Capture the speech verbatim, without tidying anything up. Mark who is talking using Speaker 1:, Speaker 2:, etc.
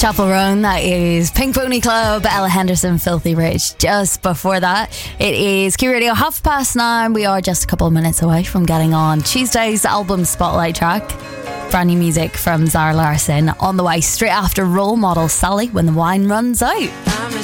Speaker 1: Chapel Roan, that is Pink Pony Club, Ella Henderson, Filthy Rich. Just before that, it is Q Radio, half past nine. We are just a couple of minutes away from getting on Tuesday's album spotlight track. Brand new music from Zara Larsson on the way straight after Role Model Sally, When the Wine Runs Out.